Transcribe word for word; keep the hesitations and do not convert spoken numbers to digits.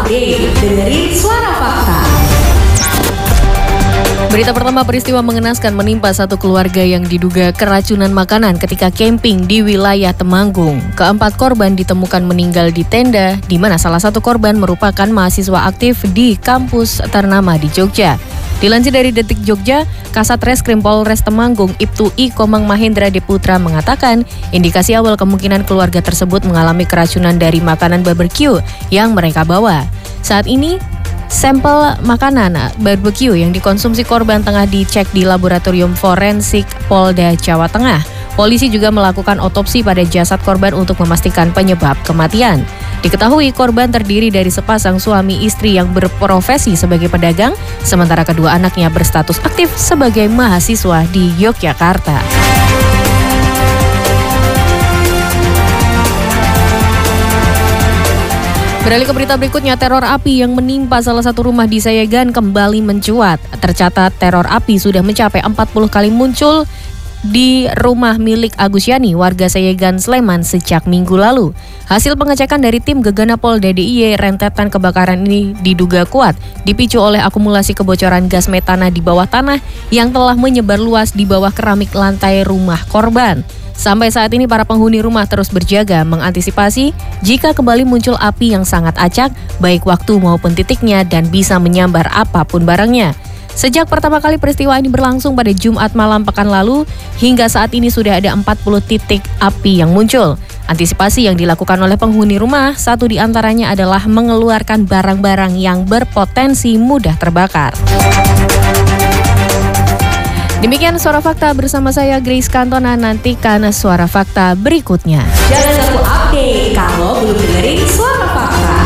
update, dengerin Suara Fakta. Berita pertama, peristiwa mengenaskan menimpa satu keluarga yang diduga keracunan makanan ketika camping di wilayah Temanggung. Keempat korban ditemukan meninggal di tenda, di mana salah satu korban merupakan mahasiswa aktif di kampus ternama di Jogja. Dilansir dari Detik Jogja, Kasat Reskrim Polres Temanggung Ibtu I Komang Mahendra Deputra mengatakan indikasi awal kemungkinan keluarga tersebut mengalami keracunan dari makanan barbecue yang mereka bawa. Saat ini, sampel makanan barbecue yang dikonsumsi korban tengah dicek di Laboratorium Forensik Polda Jawa Tengah. Polisi juga melakukan otopsi pada jasad korban untuk memastikan penyebab kematian. Diketahui korban terdiri dari sepasang suami istri yang berprofesi sebagai pedagang, sementara kedua anaknya berstatus aktif sebagai mahasiswa di Yogyakarta. Beralih ke berita berikutnya, teror api yang menimpa salah satu rumah di Sayegan kembali mencuat. Tercatat teror api sudah mencapai empat puluh kali muncul di rumah milik Agus Yani, warga Sayegan, Sleman sejak minggu lalu. Hasil pengecekan dari tim Gegana Polda D I Y, rentetan kebakaran ini diduga kuat dipicu oleh akumulasi kebocoran gas metana di bawah tanah yang telah menyebar luas di bawah keramik lantai rumah korban. Sampai saat ini para penghuni rumah terus berjaga mengantisipasi jika kembali muncul api yang sangat acak, baik waktu maupun titiknya, dan bisa menyambar apapun barangnya. Sejak pertama kali peristiwa ini berlangsung pada Jumat malam pekan lalu, hingga saat ini sudah ada empat puluh titik api yang muncul. Antisipasi yang dilakukan oleh penghuni rumah, satu di antaranya adalah mengeluarkan barang-barang yang berpotensi mudah terbakar. Demikian Suara Fakta bersama saya Grace Cantona, nantikan Suara Fakta berikutnya. Jangan lupa update kalau belum dengerin